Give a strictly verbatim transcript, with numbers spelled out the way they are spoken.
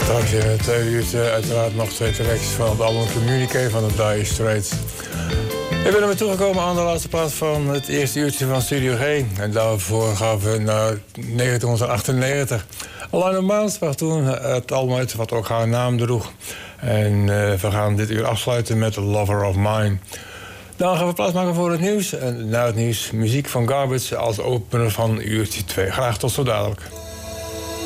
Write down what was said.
Straks in het tweede uurtje uiteraard nog twee tracks van het album Communique van de Dire Straits. We zijn weer toegekomen aan de laatste plaats van het eerste uurtje van Studio G. En daarvoor gaan we naar negentien achtennegentig. Alain Maand bracht toen het album uit wat ook haar naam droeg. En uh, we gaan dit uur afsluiten met Lover of Mine. Dan gaan we plaatsmaken voor het nieuws. En na het nieuws muziek van Garbage als opener van uurtje twee. Graag tot zo dadelijk.